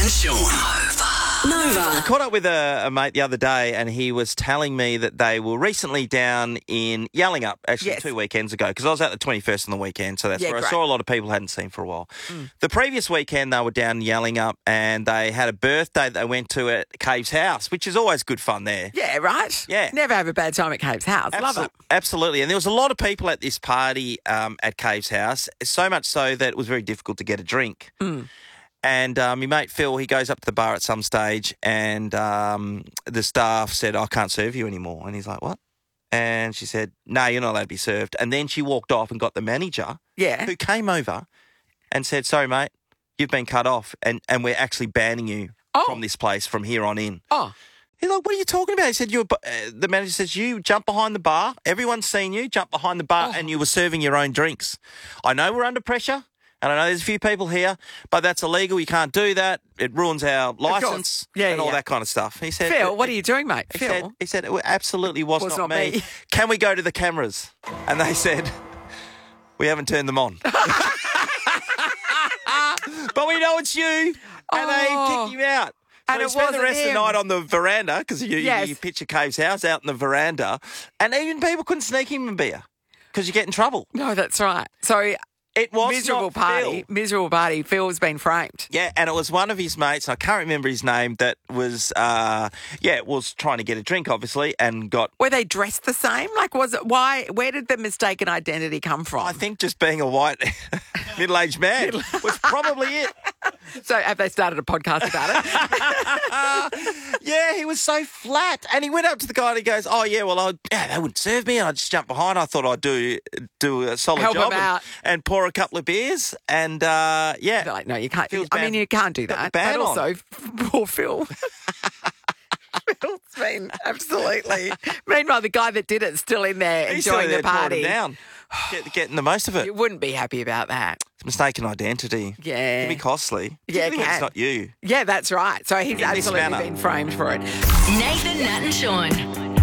and Sean. Nova. I caught up with a mate the other day and he was telling me that they were recently down in Yallingup, actually 2 weekends ago, because I was out the 21st on the weekend, so that's where I saw a lot of people I hadn't seen for a while. The previous weekend they were down in Yallingup and they had a birthday that they went to at Cave's house, which is always good fun there. Yeah, right? Yeah. Never have a bad time at Cave's house. Love it. Absolutely. And there was a lot of people at this party at Cave's house, so much so that it was very difficult to get a drink. And my mate Phil, he goes up to the bar at some stage and the staff said, I can't serve you anymore. And he's like, what? And she said, no, you're not allowed to be served. And then she walked off and got the manager who came over and said, sorry, mate, you've been cut off and we're actually banning you from this place from here on in. He's like, what are you talking about? He said, the manager says, you jump behind the bar. Everyone's seen you jump behind the bar and you were serving your own drinks. I know we're under pressure. And I know there's a few people here, but that's illegal. You can't do that. It ruins our licence and all that kind of stuff. He said, Phil, what are you doing, mate? He said it absolutely was not me. Can we go to the cameras? And they said, we haven't turned them on. But we know it's you. And they kick you out. So and he spent the rest of the night on the veranda, because you picture Cave's house out in the veranda, and even people couldn't sneak him a beer because you get in trouble. No, that's right. So it was miserable party. Phil's been framed. Yeah, and it was one of his mates, I can't remember his name, that was, was trying to get a drink, obviously, and got... Were they dressed the same? Like, was it, where did the mistaken identity come from? I think just being a white middle-aged man was probably it. So have they started a podcast about it? Yeah, he was so flat. And he went up to the guy and he goes, oh, yeah, well, they wouldn't serve me. And I just jumped behind. I thought I'd do a solid job and pour a couple of beers. And, They're like, no, you can't. I mean, you can't do that. But also, poor Phil. Phil's been absolutely... Meanwhile, the guy that did it's still in there enjoying the party. Down, getting the most of it. You wouldn't be happy about that. It's mistaken identity. Yeah. It can be costly. Yeah, when it's not you. Yeah, that's right. So he's absolutely been framed for it. Nathan, Nat and Sean.